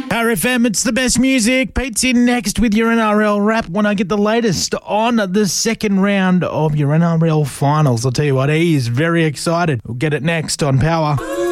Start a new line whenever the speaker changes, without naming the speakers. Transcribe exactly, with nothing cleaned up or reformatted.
R F M, it's the best music. Pete's in next with your N R L wrap when I get the latest on the second round of your N R L finals. I'll tell you what, he is very excited. We'll get it next on Power.